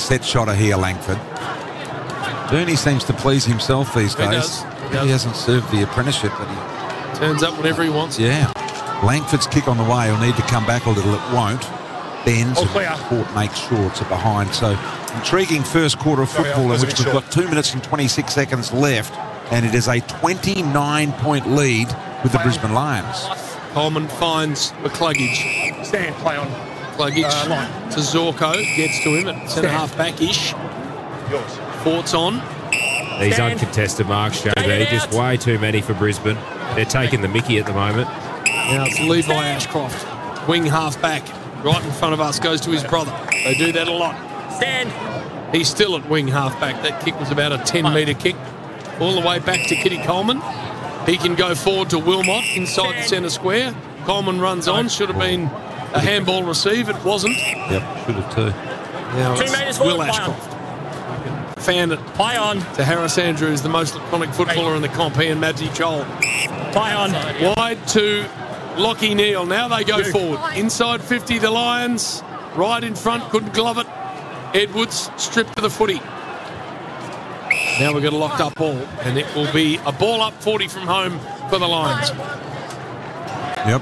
set shotter here, Langford. Bernie seems to please himself these days. He hasn't served the apprenticeship, but he turns up whenever he wants. Yeah. Langford's kick on the way. He'll need to come back a little. It won't. Bends and Port makes sure it's behind. So intriguing first quarter of football in which we've got 2 minutes and 26 seconds left, and it is a 29-point lead with the Brisbane Lions. Coleman finds McCluggage. Stand, play on. McCluggage Line. to Zorko. Gets to him at centre-half back-ish. Yours. Fort's on. These uncontested marks, JB, just way too many for Brisbane. They're taking the mickey at the moment. Now it's Levi Ashcroft. Wing half-back. Right in front of us, goes to his brother. They do that a lot. Stand. He's still at wing half-back. That kick was about a 10-metre kick. All the way back to Kitty Coleman. He can go forward to Wilmot inside the centre square. Coleman runs on. Should have been a handball receive. It wasn't. Yep, should have too. Now 2 it's metres Will forward, Ashcroft. Fan it Play on. to Harris Andrews, the most iconic footballer in the comp. He and Mabsy Joel. Play on. Wide to Lockie Neal. Now they go forward. Inside 50, the Lions. Right in front, couldn't glove it. Edwards stripped to the footy. Now we've got a locked up ball, and it will be a ball up 40 from home for the Lions. Yep.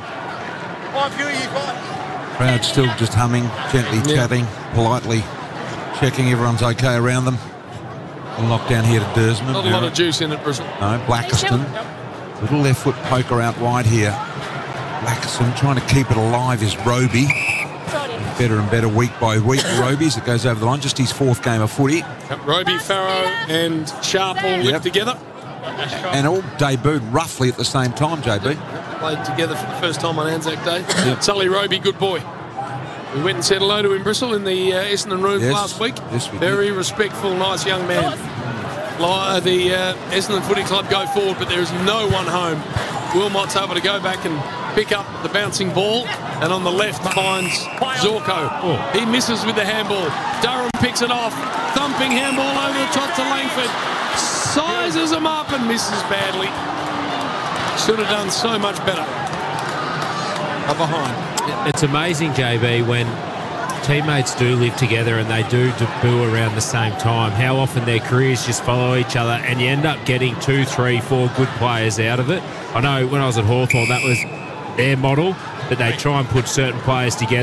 Crowd still just humming, gently chatting, politely checking everyone's okay around them. A lockdown here to Dersman. Not a lot of juice in it, Bristol. No, Blackiston. Little left foot poker out wide here. Blackiston trying to keep it alive is Roby. Better and better week by week. Roby as it goes over the line. Just his fourth game of footy. Roby, Farrow and Sharp all linked together. And all debuted roughly at the same time, JB. Played together for the first time on Anzac Day. Sully Roby, good boy. We went and said hello to him, Bristol, in the Essendon room last week. Yes, we Very respectful, nice young man. The Essendon Footy Club go forward, but there is no one home. Wilmot's able to go back and pick up the bouncing ball, and on the left finds Zorko. He misses with the handball. Durham picks it off. Thumping handball over the top to Langford. Sizes him up and misses badly. Should have done so much better. Up behind. It's amazing, JB, when teammates do live together and they do debut around the same time, how often their careers just follow each other and you end up getting 2, 3, 4 good players out of it. I know when I was at Hawthorn, that was their model, that they try and put certain players together